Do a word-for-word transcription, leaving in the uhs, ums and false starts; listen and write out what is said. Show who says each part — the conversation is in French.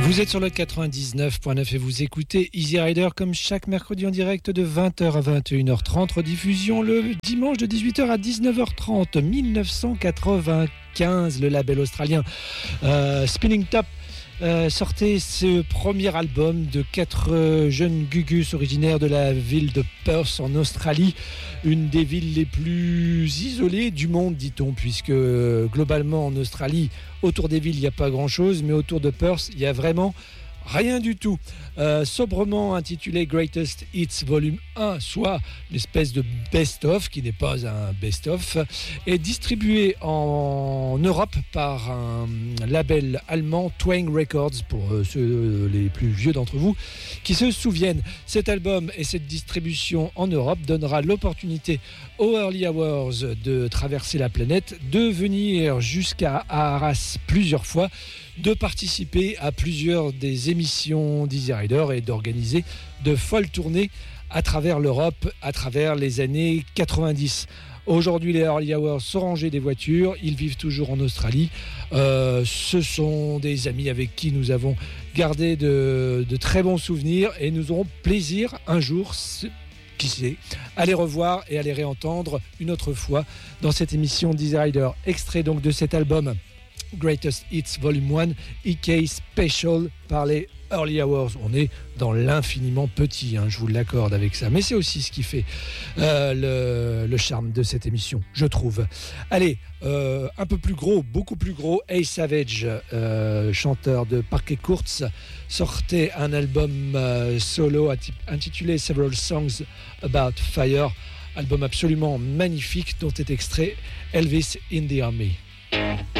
Speaker 1: Vous êtes sur le quatre-vingt-dix-neuf point neuf et vous écoutez Easy Rider comme chaque mercredi en direct de vingt heures à vingt et une heures trente. Rediffusion le dimanche de dix-huit heures à dix-neuf heures trente. dix-neuf cent quatre-vingt-quinze, le label australien euh, Spinning Top euh, sortait ce premier album de quatre euh, jeunes gugus originaires de la ville de Perth en Australie, une des villes les plus isolées du monde, dit-on, puisque euh, globalement en Australie, autour des villes, il n'y a pas grand-chose, mais autour de Perth, il y a vraiment rien du tout. Euh, sobrement intitulé Greatest Hits Volume un, soit une espèce de best-of, qui n'est pas un best-of, est distribué en Europe par un label allemand, Twang Records, pour ceux les plus vieux d'entre vous qui se souviennent. Cet album et cette distribution en Europe donnera l'opportunité aux Early Hours de traverser la planète, de venir jusqu'à Arras plusieurs fois, de participer à plusieurs des émissions d'Easy Rider et d'organiser de folles tournées à travers l'Europe, à travers les années quatre-vingt-dix. Aujourd'hui, les Early Hours sont rangés des voitures, ils vivent toujours en Australie. Euh, ce sont des amis avec qui nous avons gardé de, de très bons souvenirs et nous aurons plaisir un jour, qui sait, à les revoir et à les réentendre une autre fois dans cette émission d'Easy Rider. Extrait donc de cet album Greatest Hits Volume un, E K Special par les Early Hours. On est dans l'infiniment petit, hein, je vous l'accorde avec ça. Mais c'est aussi ce qui fait euh, le, le charme de cette émission, je trouve. Allez, euh, un peu plus gros, beaucoup plus gros, Ace Savage, euh, chanteur de Parquet Courts, sortait un album euh, solo intitulé Several Songs About Fire, album absolument magnifique dont est extrait Elvis in the Army.